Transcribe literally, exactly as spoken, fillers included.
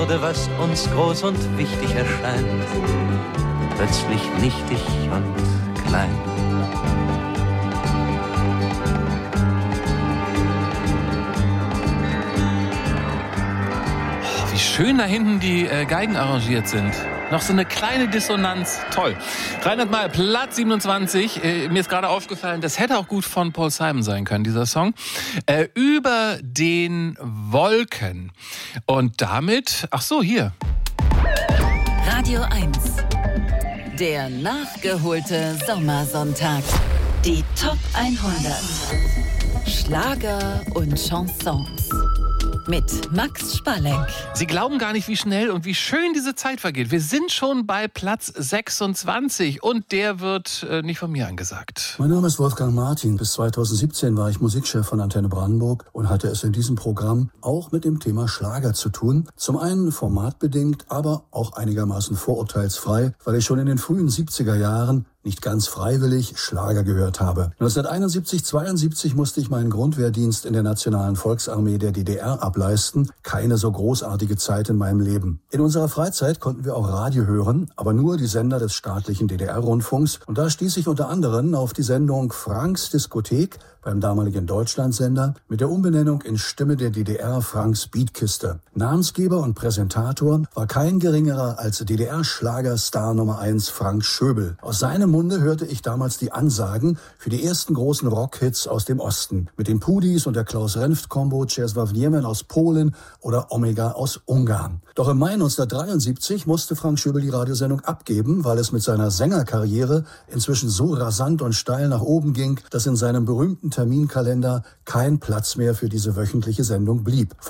Was uns groß und wichtig erscheint, plötzlich nichtig und klein. Oh, wie schön da hinten die äh, Geigen arrangiert sind. Noch so eine kleine Dissonanz. Toll. Reinhard May, Platz siebenundzwanzig. Äh, mir ist gerade aufgefallen, das hätte auch gut von Paul Simon sein können, dieser Song. Äh, über den Wolken. Und damit, ach so, hier. Radio eins. Der nachgeholte Sommersonntag. Die Top hundert. Schlager und Chansons. Mit Max Spalleck. Sie glauben gar nicht, wie schnell und wie schön diese Zeit vergeht. Wir sind schon bei Platz sechsundzwanzig und der wird äh, nicht von mir angesagt. Mein Name ist Wolfgang Martin. Bis zweitausendsiebzehn war ich Musikchef von Antenne Brandenburg und hatte es in diesem Programm auch mit dem Thema Schlager zu tun. Zum einen formatbedingt, aber auch einigermaßen vorurteilsfrei, weil ich schon in den frühen siebziger Jahren nicht ganz freiwillig Schlager gehört habe. neunzehnhunderteinundsiebzig, zweiundsiebzig musste ich meinen Grundwehrdienst in der Nationalen Volksarmee der D D R ableisten. Keine so großartige Zeit in meinem Leben. In unserer Freizeit konnten wir auch Radio hören, aber nur die Sender des staatlichen D D R-Rundfunks. Und da stieß ich unter anderem auf die Sendung Franks Diskothek beim damaligen Deutschlandsender mit der Umbenennung in Stimme der D D R Franks Beatkiste. Namensgeber und Präsentator war kein geringerer als D D R-Schlagerstar Nummer eins Frank Schöbel. Aus seinem Munde hörte ich damals die Ansagen für die ersten großen Rockhits aus dem Osten. Mit den Pudis und der Klaus-Renft-Kombo, Czesław Niemen aus Polen oder Omega aus Ungarn. Doch im Mai neunzehnhundertdreiundsiebzig musste Frank Schöbel die Radiosendung abgeben, weil es mit seiner Sängerkarriere inzwischen so rasant und steil nach oben ging, dass in seinem berühmten Terminkalender kein Platz mehr für diese wöchentliche Sendung blieb.